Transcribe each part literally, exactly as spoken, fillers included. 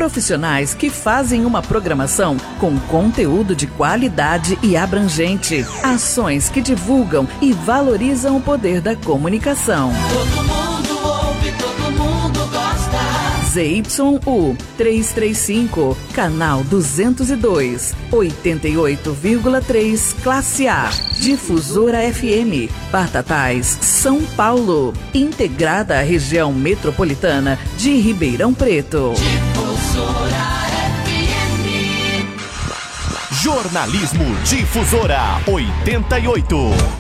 Profissionais que fazem uma programação com conteúdo de qualidade e abrangente. Ações que divulgam e valorizam o poder da comunicação. Todo mundo ouve, todo mundo gosta. Z Y U trezentos e trinta e cinco, canal duzentos e dois, oitenta e oito vírgula três, classe A. Difusora F M, Batatais, São Paulo. Integrada à região metropolitana de Ribeirão Preto. Difusora F M. Jornalismo Difusora oitenta e oito.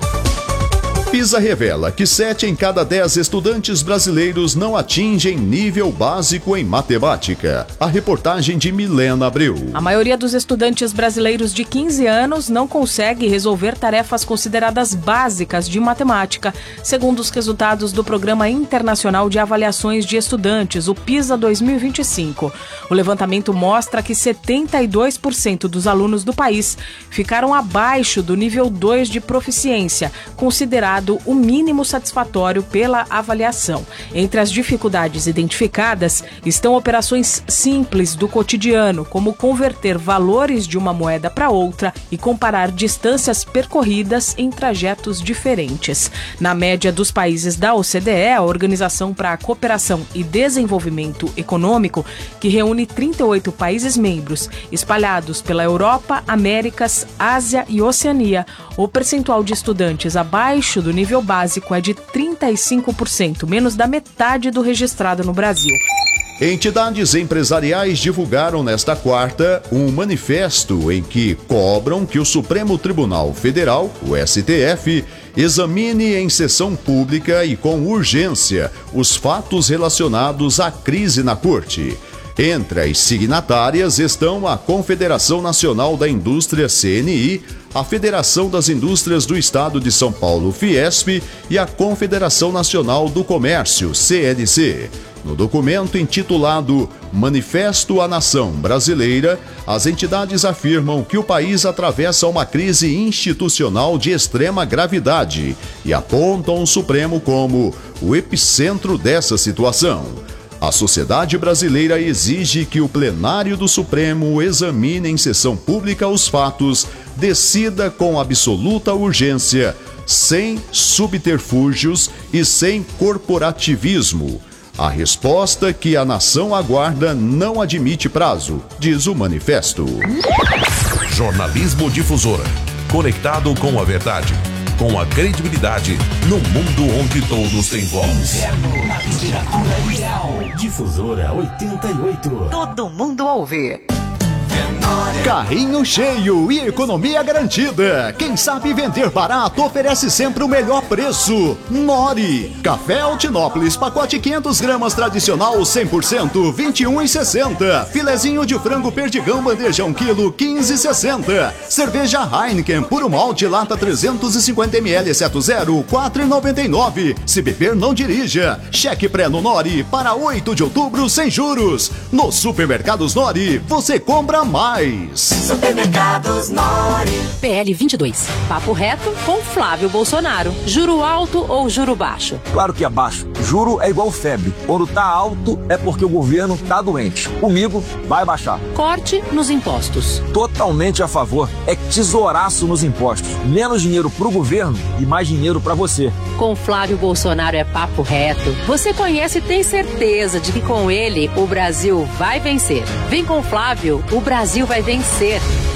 PISA revela que sete em cada dez estudantes brasileiros não atingem nível básico em matemática. A reportagem de Milena Abreu. A maioria dos estudantes brasileiros de quinze anos não consegue resolver tarefas consideradas básicas de matemática, segundo os resultados do Programa Internacional de Avaliações de Estudantes, o PISA dois mil e vinte e cinco. O levantamento mostra que setenta e dois por cento dos alunos do país ficaram abaixo do nível dois de proficiência, considerado o mínimo satisfatório pela avaliação. Entre as dificuldades identificadas estão operações simples do cotidiano, como converter valores de uma moeda para outra e comparar distâncias percorridas em trajetos diferentes. Na média dos países da O C D E, a Organização para a Cooperação e Desenvolvimento Econômico, que reúne trinta e oito países membros espalhados pela Europa, Américas, Ásia e Oceania, o percentual de estudantes abaixo do nível básico é de trinta e cinco por cento, menos da metade do registrado no Brasil. Entidades empresariais divulgaram nesta quarta um manifesto em que cobram que o Supremo Tribunal Federal, o S T F, examine em sessão pública e com urgência os fatos relacionados à crise na Corte. Entre as signatárias estão a Confederação Nacional da Indústria, C N I, a Federação das Indústrias do Estado de São Paulo, Fiesp, e a Confederação Nacional do Comércio, C N C. No documento intitulado Manifesto à Nação Brasileira, as entidades afirmam que o país atravessa uma crise institucional de extrema gravidade e apontam o Supremo como o epicentro dessa situação. A sociedade brasileira exige que o plenário do Supremo examine em sessão pública os fatos, decida com absoluta urgência, sem subterfúgios e sem corporativismo. A resposta que a nação aguarda não admite prazo, diz o manifesto. Jornalismo Difusora, conectado com a verdade, com a credibilidade, no mundo onde todos têm voz. Inverno na temperatura ideal. Difusora oitenta e oito. Todo mundo ouve. Carrinho cheio e economia garantida. Quem sabe vender barato oferece sempre o melhor preço. Nori. Café Altinópolis, pacote quinhentas gramas tradicional cem por cento, vinte e um reais e sessenta centavos. Filezinho de frango perdigão bandeja um quilo, quinze reais e sessenta centavos. Cerveja Heineken puro malte lata trezentos e cinquenta mililitros, exceto zero, quatro reais e noventa e nove centavos. Se beber, não dirija. Cheque pré no Nori para oito de outubro sem juros. Nos supermercados Nori, você compra mais. Supermercados Nori. P L vinte e dois. Papo reto com Flávio Bolsonaro. Juro alto ou juro baixo? Claro que é baixo. Juro é igual febre. Quando tá alto é porque o governo tá doente. Comigo vai baixar. Corte nos impostos. Totalmente a favor. É tesouraço nos impostos. Menos dinheiro pro governo e mais dinheiro pra você. Com Flávio Bolsonaro é papo reto. Você conhece e tem certeza de que com ele o Brasil vai vencer. Vem com Flávio, o Brasil vai vencer.